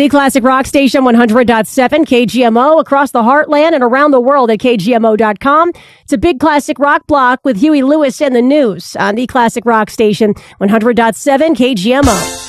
The Classic Rock Station 100.7 KGMO across the heartland and around the world at KGMO.com. It's a big classic rock block with Huey Lewis and the News on the Classic Rock Station 100.7 KGMO.